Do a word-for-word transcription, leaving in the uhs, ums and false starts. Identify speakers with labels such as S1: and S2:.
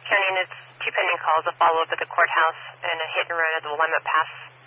S1: County, and it's two pending calls, a follow-up at the courthouse and a hit and run at the Willamette Pass